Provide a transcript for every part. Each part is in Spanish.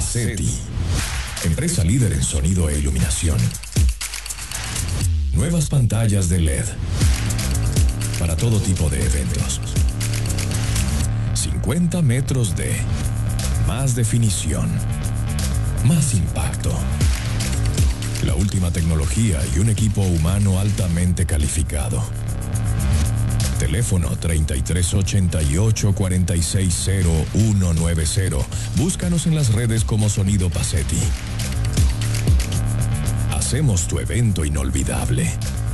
Pacetti, empresa líder en sonido e iluminación. Nuevas pantallas de LED para todo tipo de eventos. 50 metros de más definición, más impacto. La última tecnología y un equipo humano altamente calificado. Teléfono 3388-460190. Búscanos en las redes como Sonido Pacetti. Hacemos tu evento inolvidable.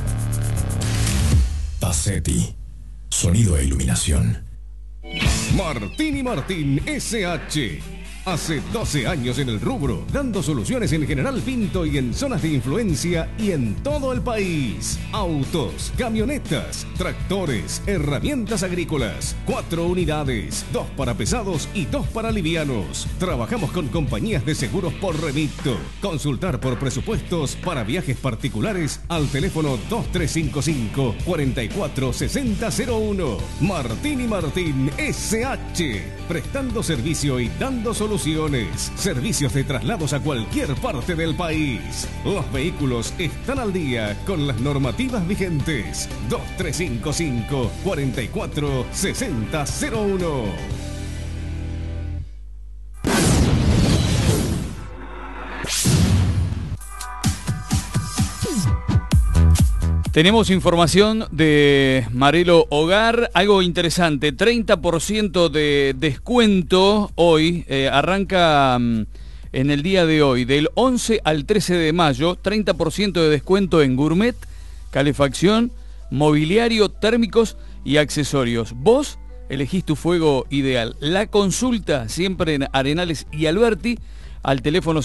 Pacetti, sonido e iluminación. Martín y Martín SH. Hace 12 años en el rubro, dando soluciones en General Pinto y en zonas de influencia y en todo el país. Autos, camionetas, tractores, herramientas agrícolas. 4 unidades, 2 para pesados y 2 para livianos. Trabajamos con compañías de seguros por remito. Consultar por presupuestos para viajes particulares al teléfono 2355-446001. Martín y Martín SH. Prestando servicio y dando soluciones. Servicios de traslados a cualquier parte del país. Los vehículos están al día con las normativas vigentes. 2355-446001. Tenemos información de Marelo Hogar, algo interesante, 30% de descuento hoy, arranca en el día de hoy, del 11 al 13 de mayo, 30% de descuento en gourmet, calefacción, mobiliario, térmicos y accesorios. Vos elegís tu fuego ideal. La consulta siempre en Arenales y Alberti al teléfono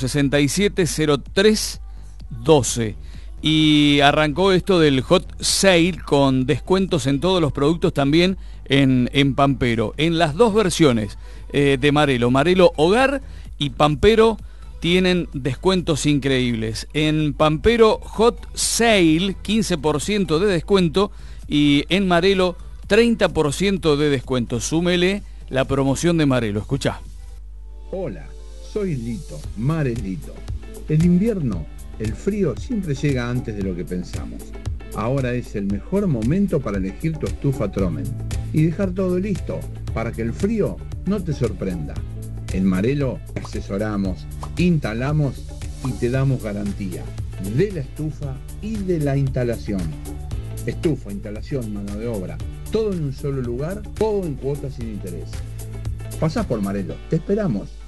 670312. Y arrancó esto del hot sale con descuentos en todos los productos, también en Pampero. En las dos versiones de Marelo, Marelo Hogar y Pampero, tienen descuentos increíbles. En Pampero hot sale, 15% de descuento, y en Marelo 30% de descuento. Súmele la promoción de Marelo. Escuchá. Hola, soy Lito, Marelito. El invierno, el frío siempre llega antes de lo que pensamos. Ahora es el mejor momento para elegir tu estufa Tromen y dejar todo listo para que el frío no te sorprenda. En Marelo asesoramos, instalamos y te damos garantía de la estufa y de la instalación. Estufa, instalación, mano de obra, todo en un solo lugar, todo en cuotas sin interés. Pasá por Marelo, te esperamos.